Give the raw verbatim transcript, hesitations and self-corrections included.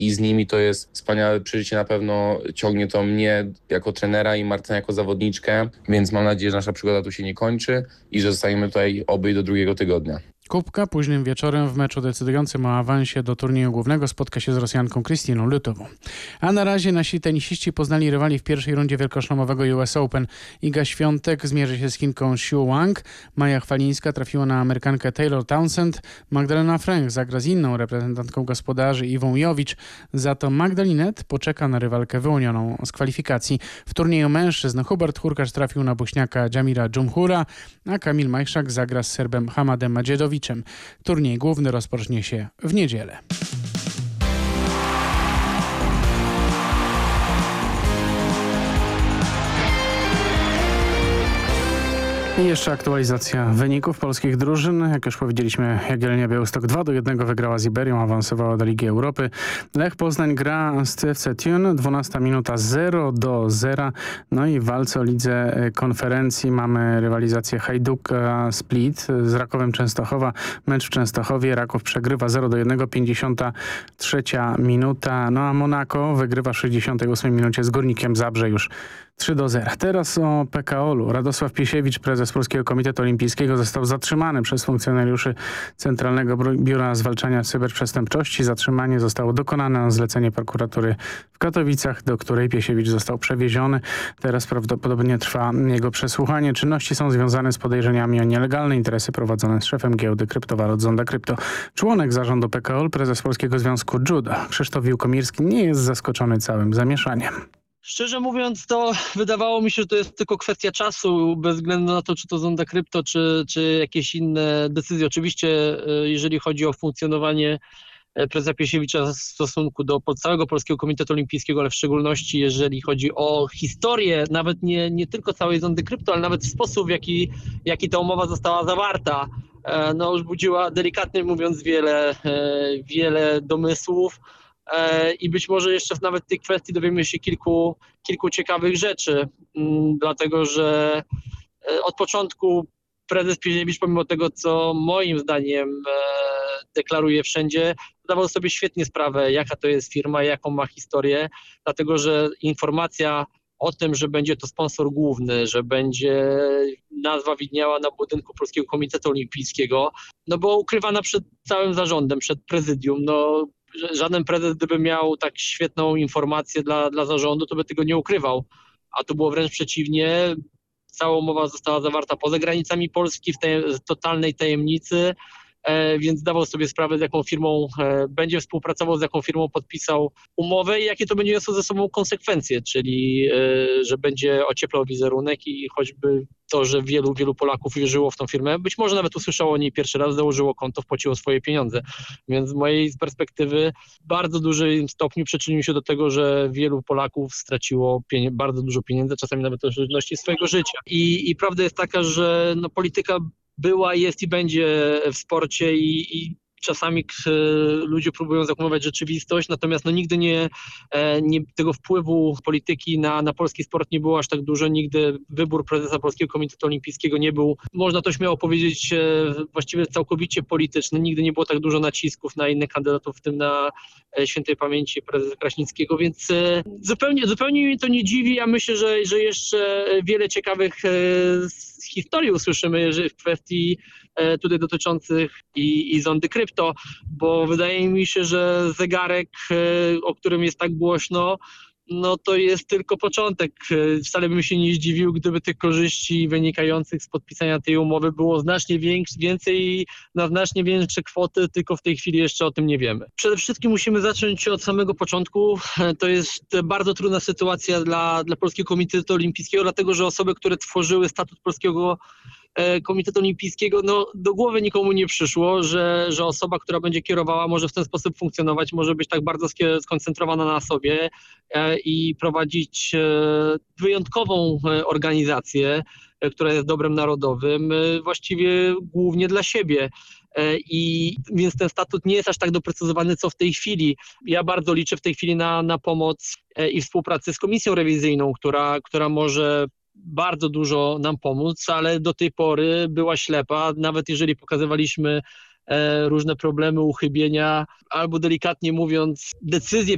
i z nimi to jest wspaniałe przeżycie. Na pewno ciągnie to mnie jako trenera i Martynę jako zawodniczkę, więc mam nadzieję, że nasza przygoda tu się nie kończy i że zostaniemy tutaj oby do drugiego tygodnia. Kubka późnym wieczorem w meczu decydującym o awansie do turnieju głównego spotka się z Rosjanką Krystyną Lutową. A na razie nasi tenisiści poznali rywali w pierwszej rundzie wielkoszlemowego U S Open. Iga Świątek zmierzy się z Chinką Xu Wang, Maja Chwalińska trafiła na Amerykankę Taylor Townsend, Magdalena Frank zagra z inną reprezentantką gospodarzy Iwą Jowicz, za to Magdalinet poczeka na rywalkę wyłonioną z kwalifikacji. W turnieju mężczyzn Hubert Hurkacz trafił na Bośniaka Dżamila Dżumhura, a Kamil Majszak zagra z Serbem Hamadem Madziedowiczem. Turniej główny rozpocznie się w niedzielę. I jeszcze aktualizacja wyników polskich drużyn. Jak już powiedzieliśmy, Jagiellonia Białystok dwa do jednego wygrała z Iberią, awansowała do Ligi Europy. Lech Poznań gra z F C Thun, dwunasta minuta zero do zera. No i w walce o lidze konferencji mamy rywalizację Hajduka Split z Rakowem Częstochowa. Mecz w Częstochowie, Raków przegrywa zero do jednego, pięćdziesiąta trzecia minuta. No a Monako wygrywa w sześćdziesiątej ósmej minucie z Górnikiem Zabrze już trzy do zera. Teraz o P K O-lu. Radosław Piesiewicz, prezes Polskiego Komitetu Olimpijskiego, został zatrzymany przez funkcjonariuszy Centralnego Biura Zwalczania Cyberprzestępczości. Zatrzymanie zostało dokonane na zlecenie prokuratury w Katowicach, do której Piesiewicz został przewieziony. Teraz prawdopodobnie trwa jego przesłuchanie. Czynności są związane z podejrzeniami o nielegalne interesy prowadzone z szefem giełdy kryptowalut Zonda Krypto. Członek zarządu P K O-l, prezes Polskiego Związku Judo, Krzysztof Wiłkomirski, nie jest zaskoczony całym zamieszaniem. Szczerze mówiąc, to wydawało mi się, że to jest tylko kwestia czasu, bez względu na to, czy to Zonda Krypto, czy, czy jakieś inne decyzje. Oczywiście, jeżeli chodzi o funkcjonowanie prezesa Piesiewicza w stosunku do całego Polskiego Komitetu Olimpijskiego, ale w szczególności jeżeli chodzi o historię, nawet nie, nie tylko całej Zondy Krypto, ale nawet sposób, w jaki, jaki ta umowa została zawarta, no już budziła, delikatnie mówiąc, wiele, wiele domysłów. I być może jeszcze nawet w tej kwestii dowiemy się kilku, kilku ciekawych rzeczy, dlatego że od początku prezes Piesiewicz, pomimo tego, co moim zdaniem deklaruje wszędzie, zdawał sobie świetnie sprawę, jaka to jest firma, jaką ma historię, dlatego że informacja o tym, że będzie to sponsor główny, że będzie nazwa widniała na budynku Polskiego Komitetu Olimpijskiego, no była ukrywana przed całym zarządem, przed prezydium. No, żaden prezes, gdyby miał tak świetną informację dla, dla zarządu, to by tego nie ukrywał. A to było wręcz przeciwnie. Cała umowa została zawarta poza granicami Polski w tej totalnej tajemnicy, e, więc zdawał sobie sprawę, z jaką firmą e, będzie współpracował, z jaką firmą podpisał umowę i jakie to będzie niosło ze sobą konsekwencje, czyli e, że będzie ocieplał wizerunek i choćby to, że wielu, wielu Polaków wierzyło w tą firmę, być może nawet usłyszało o niej pierwszy raz, założyło konto, wpłaciło swoje pieniądze. Więc z mojej perspektywy w bardzo dużym stopniu przyczynił się do tego, że wielu Polaków straciło pienie- bardzo dużo pieniędzy, czasami nawet oszczędności swojego życia. I, i prawda jest taka, że no, polityka była, jest i będzie w sporcie i, i czasami ludzie próbują zakłamywać rzeczywistość, natomiast no nigdy nie, nie tego wpływu polityki na, na polski sport nie było aż tak dużo. Nigdy wybór prezesa Polskiego Komitetu Olimpijskiego nie był, można to śmiało powiedzieć, właściwie całkowicie polityczny. Nigdy nie było tak dużo nacisków na innych kandydatów, w tym na świętej pamięci prezesa Kraśnickiego, więc zupełnie, zupełnie mnie to nie dziwi. Ja myślę, że, że jeszcze wiele ciekawych historii usłyszymy w kwestii tutaj dotyczących i, i Zondy Krypto, bo wydaje mi się, że zegarek, o którym jest tak głośno, no to jest tylko początek. Wcale bym się nie zdziwił, gdyby tych korzyści wynikających z podpisania tej umowy było znacznie większe, więcej na znacznie większe kwoty, tylko w tej chwili jeszcze o tym nie wiemy. Przede wszystkim musimy zacząć od samego początku. To jest bardzo trudna sytuacja dla, dla Polskiego Komitetu Olimpijskiego, dlatego że osoby, które tworzyły statut Polskiego Komitetu Olimpijskiego, no do głowy nikomu nie przyszło, że, że osoba, która będzie kierowała, może w ten sposób funkcjonować, może być tak bardzo skoncentrowana na sobie i prowadzić wyjątkową organizację, która jest dobrem narodowym, właściwie głównie dla siebie. I więc ten statut nie jest aż tak doprecyzowany, co w tej chwili. Ja bardzo liczę w tej chwili na, na pomoc i współpracę z komisją rewizyjną, która, która może bardzo dużo nam pomóc, ale do tej pory była ślepa, nawet jeżeli pokazywaliśmy różne problemy, uchybienia, albo delikatnie mówiąc, decyzje